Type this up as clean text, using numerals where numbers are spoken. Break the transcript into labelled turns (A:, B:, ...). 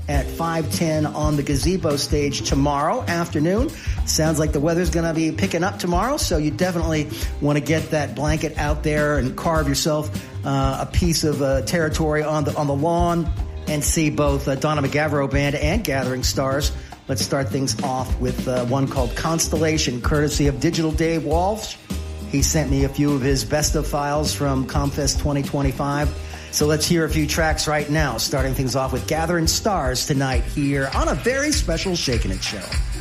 A: at 5:10 on the Gazebo stage tomorrow afternoon. Sounds like the weather's going to be picking up tomorrow, so you definitely want to get that blanket out there and carve yourself a piece of territory on the lawn and see both Donna McGavro Band and Gathering Stars. Let's start things off with one called Constellation, courtesy of Digital Dave Walsh. He sent me a few of his best of files from Comfest 2025. So let's hear a few tracks right now, starting things off with Gathering Stars tonight here on a very special Shakin' It show.